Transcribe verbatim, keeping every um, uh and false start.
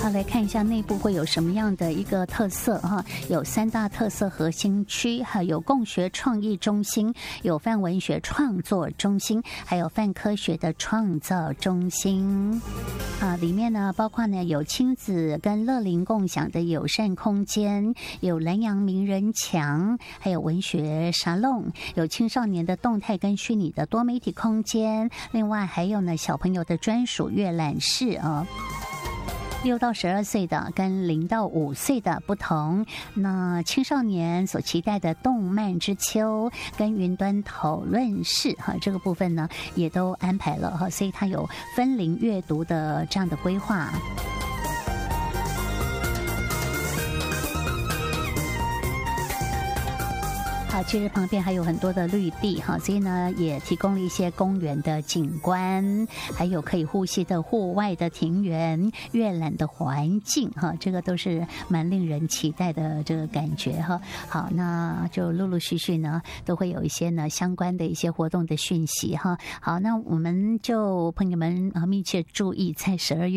好，来看一下内部会有什么样的一个特色哈？有三大特色核心区，还有共学创意中心，有泛文学创作中心，还有泛科学的创造中心。啊，里面呢包括呢有亲子跟乐龄共享的友善空间，有南洋名人墙，还有文学沙龙，有青少年的动态跟虚拟的多媒体空间，另外还有呢小朋友的专属阅览室啊。六到十二岁的跟零到五岁的不同，那青少年所期待的动漫之秋跟云端讨论室哈，这个部分呢也都安排了哈，所以它有分龄阅读的这样的规划。好，其实旁边还有很多的绿地哈，所以呢也提供了一些公园的景观，还有可以呼吸的户外的庭园、阅览的环境哈，这个都是蛮令人期待的这个感觉哈。好，那就陆陆续续呢都会有一些呢相关的一些活动的讯息哈。好，那我们就朋友们啊密切注意，在十二月